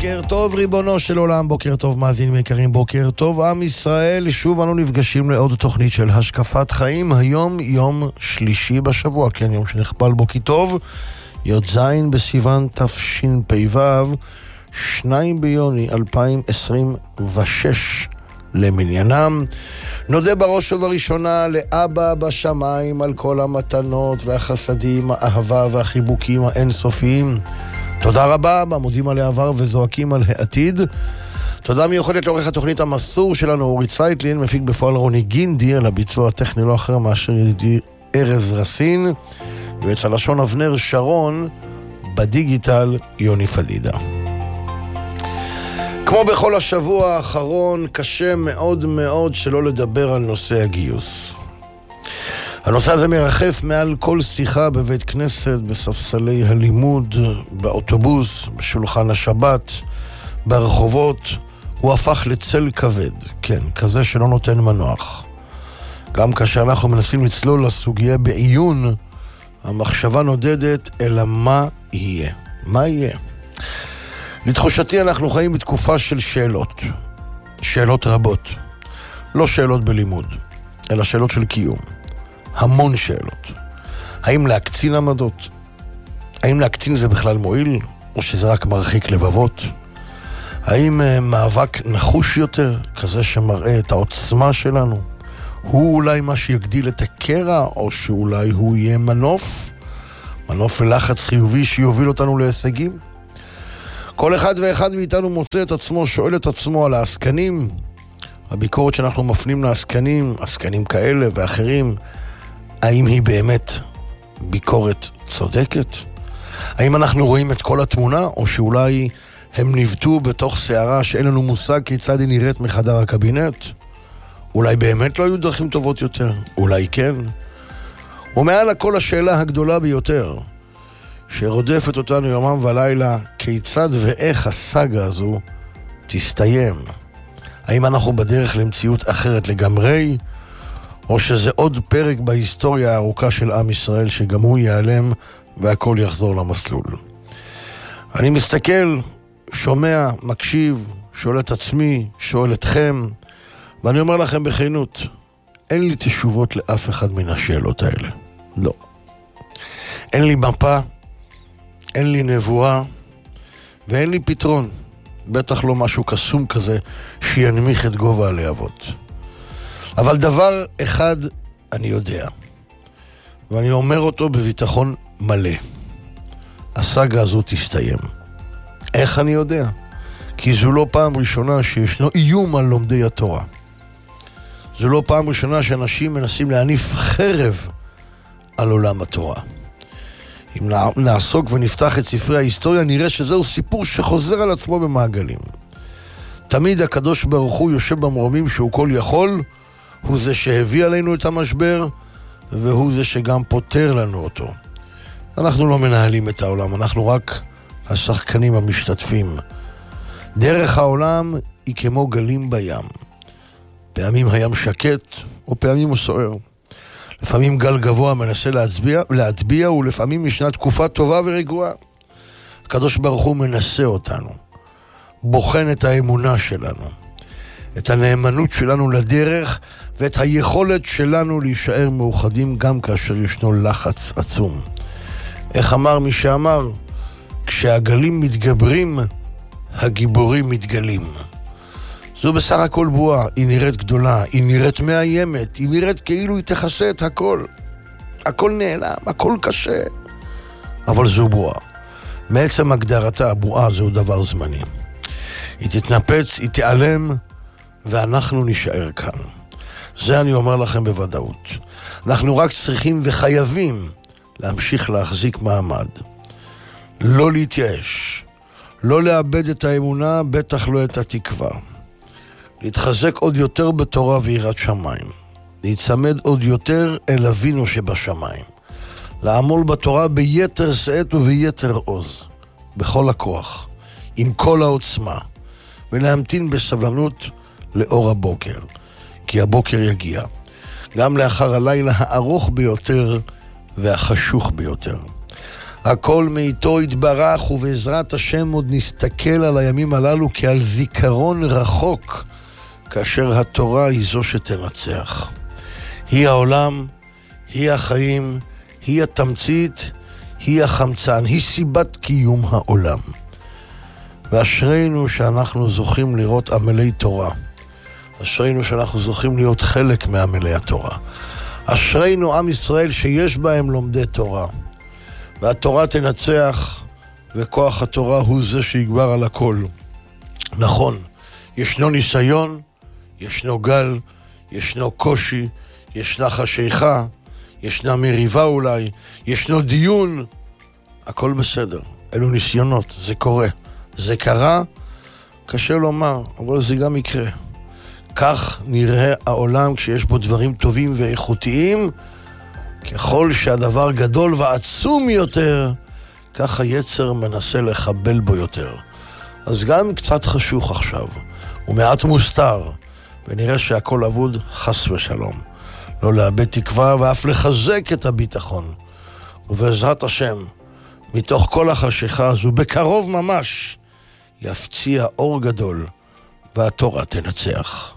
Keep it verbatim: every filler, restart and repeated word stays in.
בוקר טוב ריבונו של עולם, בוקר טוב מאזינים יקרים, בוקר טוב עם ישראל. שוב אנו נפגשים לעוד תוכנית של השקפת חיים. היום יום שלישי בשבוע, כן, יום שנכפל בו כי טוב, י"ז בסיוון תשפ"ו, שניים ביוני אלפיים עשרים ושש למניינם. נודה בראש ובראשונה לאבא בשמיים על כל המתנות והחסדים, האהבה והחיבוקים האינסופיים. תודה רבה, מודים על העבר וזועקים על העתיד. תודה מיוחדת לעורך התוכנית המסור שלנו אורי צייטלין, מפיק בפועל רוני גינדי, על הביצוע הטכני לא אחר מאשר ידידי ארז רסין, ואת הלשון אבנר שרון, בדיגיטל יוני פדידה. כמו בכל השבוע האחרון, קשה מאוד מאוד שלא לדבר על נושא הגיוס. הנושא הזה מרחף מעל כל שיחה בבית כנסת, בספסלי הלימוד, באוטובוס, בשולחן השבת, ברחובות. הוא הפך לצל כבד, כן, כזה שלא נותן מנוח. גם כאשר אנחנו מנסים לצלול לסוגיה בעיון, המחשבה נודדת אלא מה יהיה. מה יהיה? לתחושתי אנחנו חיים בתקופה של שאלות. שאלות רבות. לא שאלות בלימוד, אלא שאלות של קיום. המון שאלות. האם להקצין עמדות? האם להקצין זה בכלל מועיל? או שזה רק מרחיק לבבות? האם uh, מאבק נחוש יותר, כזה שמראה את העוצמה שלנו, הוא אולי מה שיגדיל את הקרע, או שאולי הוא יהיה מנוף? מנוף ללחץ חיובי שיוביל אותנו להישגים? כל אחד ואחד מאיתנו מוצא את עצמו, שואל את עצמו על העסקנים. הביקורת שאנחנו מפנים לעסקנים, עסקנים כאלה ואחרים, האם היא באמת ביקורת צודקת? האם אנחנו רואים את כל התמונה, או שאולי הם נבטו בתוך שערה שאין לנו מושג כיצד היא נראית מחדר הקבינט? אולי באמת לא היו דרכים טובות יותר? אולי כן? ומעל הכל השאלה הגדולה ביותר, שרודפת אותנו יומם ולילה, כיצד ואיך הסאגה הזו תסתיים? האם אנחנו בדרך למציאות אחרת לגמרי, או שזה עוד פרק בהיסטוריה הארוכה של עם ישראל שגם הוא ייעלם והכל יחזור למסלול? אני מסתכל, שומע, מקשיב, שואל את עצמי, שואל אתכם, ואני אומר לכם בכנות, אין לי תשובות לאף אחד מן השאלות האלה. לא. אין לי מפה, אין לי נבואה, ואין לי פתרון. בטח לא משהו קסום כזה שינמיך את גובה הלהבות. אבל דבר אחד אני יודע, ואני אומר אותו בביטחון מלא. הסאגה הזו תסתיים. איך אני יודע? כי זו לא פעם ראשונה שישנו איום על לומדי התורה. זו לא פעם ראשונה שאנשים מנסים להניף חרב על עולם התורה. אם נעסוק ונפתח את ספרי ההיסטוריה, נראה שזהו סיפור שחוזר על עצמו במעגלים. תמיד הקדוש ברוך הוא יושב במרומים שהוא כל יכול, הוא זה שהביא עלינו את המשבר, והוא זה שגם פותר לנו אותו. אנחנו לא מנהלים את העולם, אנחנו רק השחקנים המשתתפים. דרך העולם היא כמו גלים בים. פעמים הים שקט, ופעמים הוא סוער. לפעמים גל גבוה מנסה להצביע, להטביע, ולפעמים ישנה תקופה טובה ורגועה. הקדוש ברוך הוא מנסה אותנו, בוחן את האמונה שלנו, את הנאמנות שלנו לדרך, ואת היכולת שלנו להישאר מאוחדים גם כאשר ישנו לחץ עצום. איך אמר מי שאמר? כשהגלים מתגברים, הגיבורים מתגלים. זו בסך הכל בועה, היא נראית גדולה, היא נראית מאיימת, היא נראית כאילו היא תכסה את הכל. הכל נעלם, הכל קשה. אבל זו בועה. מעצם הגדרתה, הבועה זהו דבר זמני. היא תתנפץ, היא תיעלם, ואנחנו נשאר כאן. זה אני אומר לכם בוודאות. אנחנו רק צריכים וחייבים להמשיך להחזיק מעמד. לא להתייאש. לא לאבד את האמונה, בטח לא את התקווה. להתחזק עוד יותר בתורה ויראת שמיים. להצמד עוד יותר אל אבינו שבשמיים. לעמול בתורה ביתר שאת וביתר עוז. בכל הכוח. עם כל העוצמה. ולהמתין בסבלנות לאור הבוקר. כי הבוקר יגיע. גם לאחר הלילה הארוך ביותר והחשוך ביותר. הכל מאיתו יתברך, ובעזרת השם עוד נסתכל על הימים הללו כעל זיכרון רחוק, כאשר התורה היא זו שתנצח. היא העולם, היא החיים, היא התמצית, היא החמצן, היא סיבת קיום העולם. ואשרינו שאנחנו זוכים לראות עמלי תורה. אשרינו שאנחנו זוכים להיות חלק מעמלי התורה. אשרינו עם ישראל שיש בהם לומדי תורה. והתורה תנצח, וכוח התורה הוא זה שיגבר על הכל. נכון, ישנו ניסיון, ישנו גל, ישנו קושי, ישנה חשיכה, ישנה מריבה אולי, ישנו דיון, הכל בסדר. אלו ניסיונות, זה קורה. זה קרה, קשה לומר, אבל זה גם יקרה. כך נראה העולם כשיש בו דברים טובים ואיכותיים. ככל שהדבר גדול ועצום יותר, כך היצר מנסה לחבל בו יותר. אז גם קצת חשוך עכשיו, ומעט מוסתר, ונראה שהכל אבוד, חס ושלום. לא לאבד תקווה ואף לחזק את הביטחון. ובעזרת השם, מתוך כל החשיכה הזו, בקרוב ממש, יפציע אור גדול, והתורה תנצח.